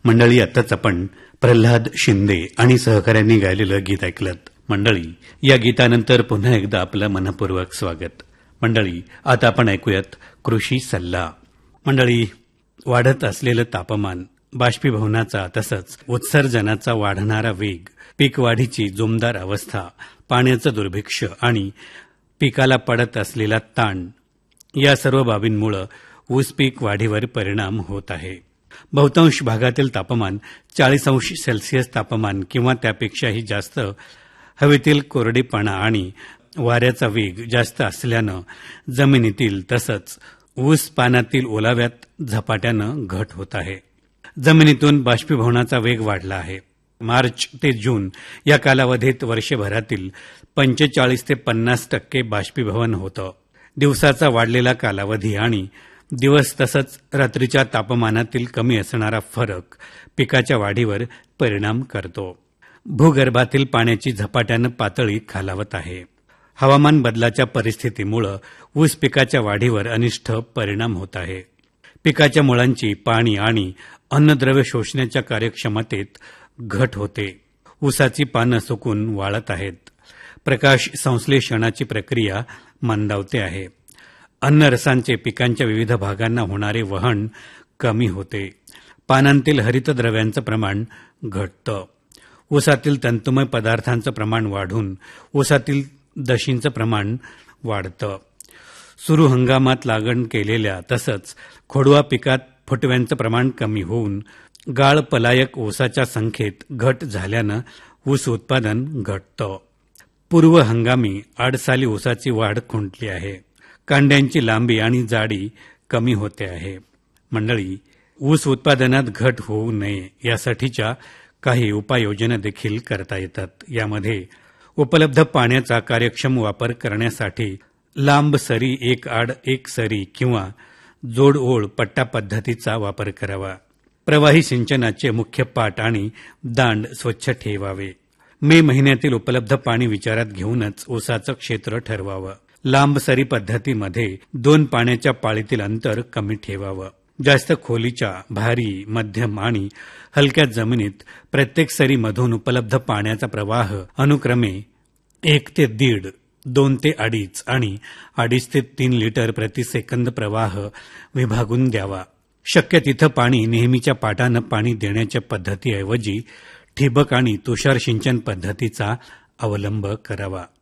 मंडळी, आताच आपण प्रल्हाद शिंदे आणि सहकाऱ्यांनी गायलेलं गीत ऐकलं. मंडळी, या गीतानंतर पुन्हा एकदा आपलं मनपूर्वक स्वागत. मंडळी, आता आपण ऐकूयात कृषी सल्ला. मंडळी, वाढत असलेलं तापमान, बाष्पीभवनाचा तसंच उत्सर्जनाचा वाढणारा वेग, पीक वाढीची जोमदार अवस्था, पाण्याचं दुर्भिक्ष्य आणि पिकाला पडत असलेला ताण, या सर्व बाबींमुळे ऊस पीक वाढीवर परिणाम होत आहे. बहुतांश भागातील तापमान 40°C तापमान किंवा त्यापेक्षाही जास्त, हवेतील कोरडेपणा आणि वाऱ्याचा वेग जास्त असल्यानं जमिनीतील तसंच ऊस पानातील ओलाव्यात झपाट्यानं घट होत आहे. जमिनीतून बाष्पीभवनाचा वेग वाढला आहे. मार्च ते जून या कालावधीत वर्षभरातील 45 ते 50% बाष्पीभवन होतं. दिवसाचा वाढलेला कालावधी आणि दिवस तसंच रात्रीच्या तापमानातील कमी असणारा फरक पिकाच्या वाढीवर परिणाम करतो. भूगर्भातील पाण्याची झपाट्यानं पातळी खालावत आहे. हवामान बदलाच्या परिस्थितीमुळे ऊस पिकाच्या वाढीवर अनिष्ट परिणाम होत आहे. पिकाच्या मुळांची पाणी आणि अन्नद्रव्य शोषण्याच्या कार्यक्षमतेत घट होते. ऊसाची पानं सुकून वाळत आहेत. प्रकाश संश्लेषणाची प्रक्रिया मंदावते आहे. अन्नरसांचे पिकांच्या विविध भागांना होणारे वहन कमी होते. पानांतील हरितद्रव्यांचं प्रमाण घटतं. ऊसातील तंतुमय पदार्थांचं प्रमाण वाढून ऊसातील दशींचं प्रमाण वाढतं. सुरू हंगामात लागण केलेल्या तसंच खोडवा पिकात फुटव्यांचं प्रमाण कमी होऊन गाळ पलायक ऊसाच्या संख्येत घट झाल्यानं ऊस उत्पादन घटतं. पूर्व हंगामी आडसाली ऊसाची वाढ खुंटली आहे. कांड्यांची लांबी आणि जाडी कमी होते आहे. मंडळी, ऊस उत्पादनात घट होऊ नये यासाठीच्या काही उपाययोजना देखील करता येतात. यामध्ये उपलब्ध पाण्याचा कार्यक्षम वापर करण्यासाठी लांब सरी, एक आड एक सरी किंवा जोड ओळ पट्टा पद्धतीचा वापर करावा. प्रवाही सिंचनाचे मुख्य पाट आणि दांड स्वच्छ ठेवावे. मे महिन्यातील उपलब्ध पाणी विचारात घेऊनच ऊसाचं क्षेत्र ठरवावं. लांब सरी पद्धतीमध्ये 2 पाण्याच्या पाळीतील अंतर कमी ठेवावं. जास्त खोलीच्या, भारी, मध्यम आणि हलक्या जमिनीत प्रत्येक सरीमधून उपलब्ध पाण्याचा प्रवाह अनुक्रमे 1 ते 1.5, 2 ते 2.5 आणि 2.5 ते 3 लिटर प्रति सेकंद प्रवाह विभागून द्यावा. शक्य तिथं पाणी नेहमीच्या पाटानं पाणी देण्याच्या पद्धतीऐवजी ठिबक आणि तुषार सिंचन पद्धतीचा अवलंब करावा.